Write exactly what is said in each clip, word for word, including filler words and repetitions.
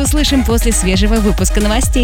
услышим после свежего выпуска новостей.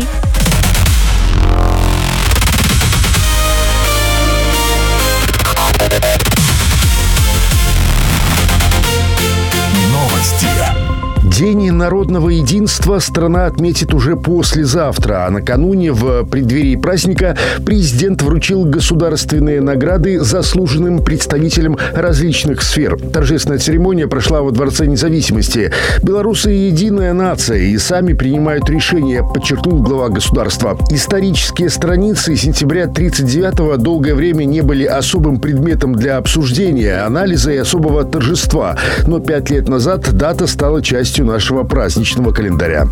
День народного единства страна отметит уже послезавтра, а накануне, в преддверии праздника, президент вручил государственные награды заслуженным представителям различных сфер. Торжественная церемония прошла во Дворце независимости. Белорусы – единая нация и сами принимают решения, подчеркнул глава государства. Исторические страницы сентября тридцать девятого долгое время не были особым предметом для обсуждения, анализа и особого торжества. Но пять лет назад дата стала частью нашего праздничного календаря.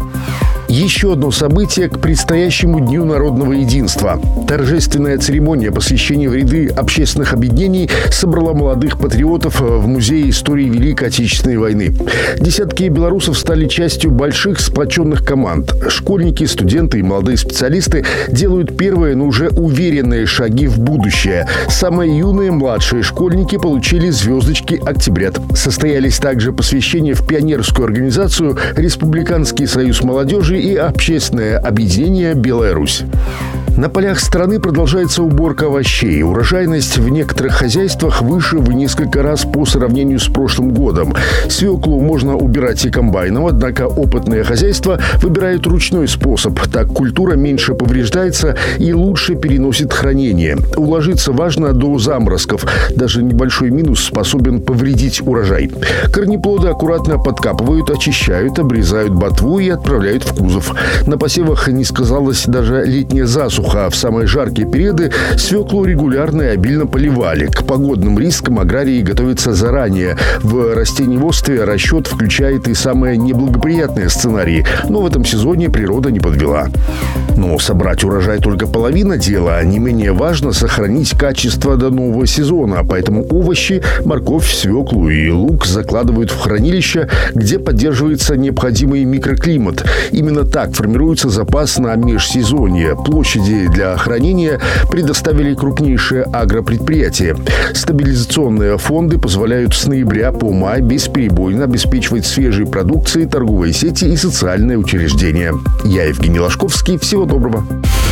Еще одно событие к предстоящему Дню народного единства. Торжественная церемония посвящения в ряды общественных объединений собрала молодых патриотов в Музее истории Великой Отечественной войны. Десятки белорусов стали частью больших сплоченных команд. Школьники, студенты и молодые специалисты делают первые, но уже уверенные шаги в будущее. Самые юные, младшие школьники получили звездочки «Октябрят». Состоялись также посвящения в пионерскую организацию «Республиканский союз молодежи» и общественное объединение «Белая Русь». На полях страны продолжается уборка овощей. Урожайность в некоторых хозяйствах выше в несколько раз по сравнению с прошлым годом. Свеклу можно убирать и комбайном, однако опытные хозяйства выбирают ручной способ. Так культура меньше повреждается и лучше переносит хранение. Уложиться важно до заморозков. Даже небольшой минус способен повредить урожай. Корнеплоды аккуратно подкапывают, очищают, обрезают ботву и отправляют в кузов. На посевах не сказалась даже летняя засуха. А в самые жаркие периоды свеклу регулярно и обильно поливали. К погодным рискам аграрии готовятся заранее. В растениеводстве расчет включает и самые неблагоприятные сценарии. Но в этом сезоне природа не подвела. Но собрать урожай только половина дела. Не менее важно сохранить качество до нового сезона. Поэтому овощи, морковь, свеклу и лук закладывают в хранилища, где поддерживается необходимый микроклимат. Именно так формируется запас на межсезонье. Площади для хранения предоставили крупнейшие агропредприятия. Стабилизационные фонды позволяют с ноября по май бесперебойно обеспечивать свежей продукцией торговые сети и социальные учреждения. Я Евгений Ложковский. Всего доброго.